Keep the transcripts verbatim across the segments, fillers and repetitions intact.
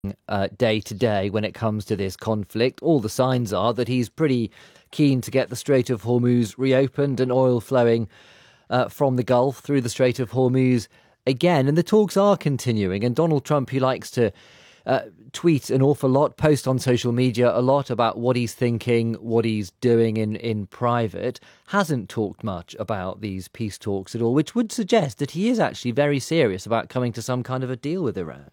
uh, day to day when it comes to this conflict. All the signs are that he's pretty keen to get the Strait of Hormuz reopened and oil flowing uh, from the Gulf through the Strait of Hormuz again. And the talks are continuing. And Donald Trump, who likes to uh, tweet an awful lot, post on social media a lot about what he's thinking, what he's doing in, in private, hasn't talked much about these peace talks at all, which would suggest that he is actually very serious about coming to some kind of a deal with Iran.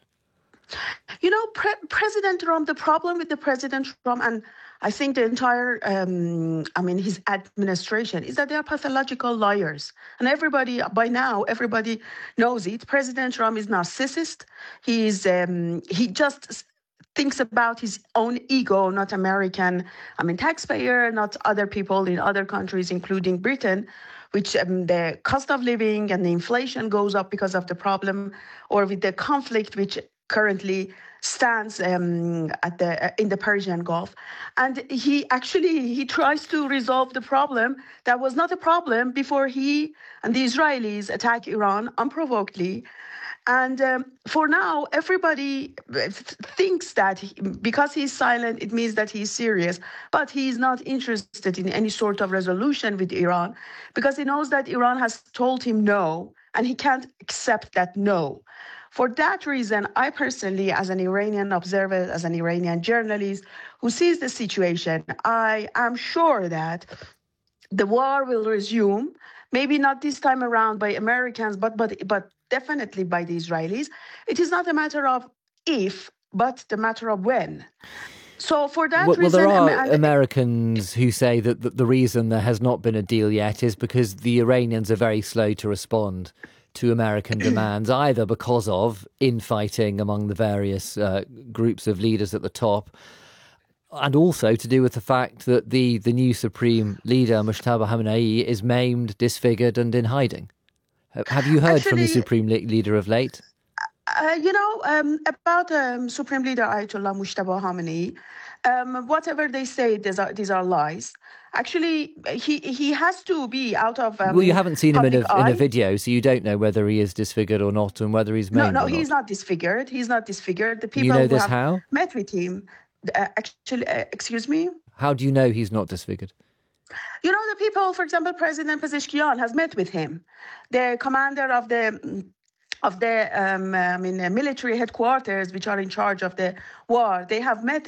You know, Pre- President Trump, the problem with the President Trump and I think the entire, um, I mean, his administration is that they are pathological liars. And everybody, by now, everybody knows it. President Trump is narcissist. He's, um, he just thinks about his own ego, not American, I mean, taxpayer, not other people in other countries, including Britain, which um, the cost of living and the inflation goes up because of the problem, or with the conflict, which currently stands um, at the uh, in the Persian Gulf, and he actually he tries to resolve the problem that was not a problem before he and the Israelis attack Iran unprovokedly. And um, for now, everybody thinks that he, because he's silent, it means that he's serious. But he's not interested in any sort of resolution with Iran because he knows that Iran has told him no, and he can't accept that no. For that reason, I personally, as an Iranian observer, as an Iranian journalist who sees the situation, I am sure that the war will resume, maybe not this time around by Americans, but but but definitely by the Israelis. It is not a matter of if, but the matter of when. So for that well, reason... Well, there are and, Americans who say that the, the reason there has not been a deal yet is because the Iranians are very slow to respond to American demands, either because of infighting among the various uh, groups of leaders at the top, and also to do with the fact that the, the new supreme leader, Mujtaba Khamenei, is maimed, disfigured and in hiding. Have you heard Actually, from the supreme leader of late? Uh, you know, um, about um, Supreme Leader Ayatollah Mujtaba Khamenei, um, whatever they say, these are, these are lies. Actually, he he has to be out of um, Well, you haven't seen him in a, eye. in a video, so you don't know whether he is disfigured or not and whether he's maimed No, no, or he's not. not disfigured. He's not disfigured. The people you know who this have how? met with him, uh, actually, uh, excuse me? How do you know he's not disfigured? You know, the people, for example, President Pezeshkian has met with him. The commander of the... of the um, I mean, uh, military headquarters, which are in charge of the war, they have met